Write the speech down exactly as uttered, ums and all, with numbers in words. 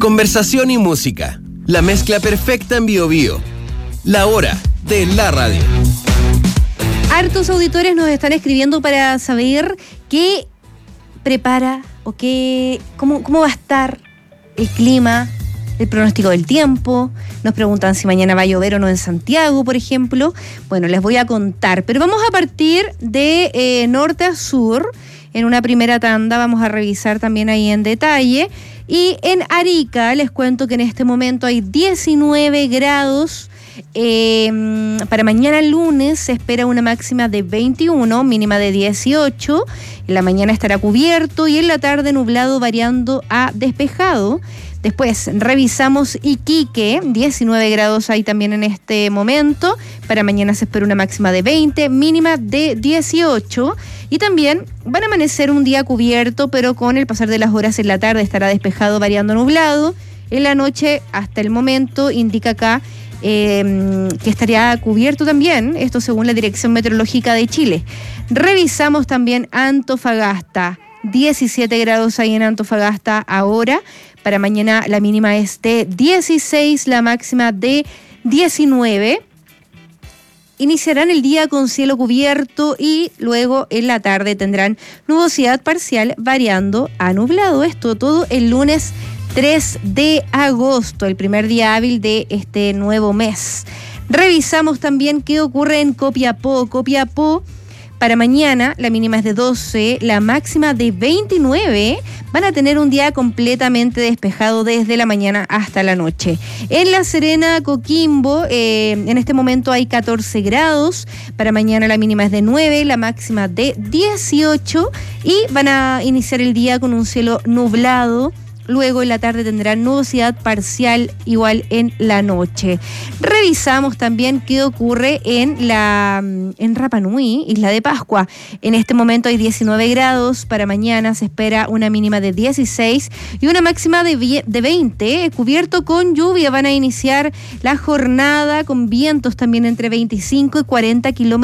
Conversación y música. La mezcla perfecta en Bio Bio. La hora de la radio. Hartos auditores nos están escribiendo para saber qué prepara o qué, cómo, cómo va a estar el clima, el pronóstico del tiempo. Nos preguntan si mañana va a llover o no en Santiago, por ejemplo. Bueno, les voy a contar, pero vamos a partir de eh, norte a sur. En una primera tanda vamos a revisar también ahí en detalle. Y en Arica les cuento que en este momento hay diecinueve grados. Eh, para mañana lunes se espera una máxima de veintiuno, mínima de dieciocho. En la mañana estará cubierto y en la tarde nublado variando a despejado. Después revisamos Iquique, diecinueve grados hay también en este momento. Para mañana se espera una máxima de veinte, mínima de dieciocho. Y también van a amanecer un día cubierto, pero con el pasar de las horas en la tarde estará despejado variando a nublado. En la noche, hasta el momento, indica acá eh, que estaría cubierto también, esto según la Dirección Meteorológica de Chile. Revisamos también Antofagasta, diecisiete grados hay en Antofagasta ahora. Para mañana la mínima es de dieciséis, la máxima de diecinueve. Iniciarán el día con cielo cubierto y luego en la tarde tendrán nubosidad parcial variando a nublado. Esto todo el lunes tres de agosto, el primer día hábil de este nuevo mes. Revisamos también qué ocurre en Copiapó. Copiapó, para mañana la mínima es de doce, la máxima de veintinueve. Van a tener un día completamente despejado desde la mañana hasta la noche. En La Serena, Coquimbo, eh, en este momento hay catorce grados. Para mañana la mínima es de nueve, la máxima de dieciocho. Y van a iniciar el día con un cielo nublado. Luego en la tarde tendrán nubosidad parcial igual en la noche. Revisamos también qué ocurre en la en Rapa Nui, Isla de Pascua. En este momento hay diecinueve grados. Para mañana se espera una mínima de dieciséis y una máxima de, de veinte. Cubierto con lluvia, van a iniciar la jornada con vientos también entre veinticinco y cuarenta kilómetros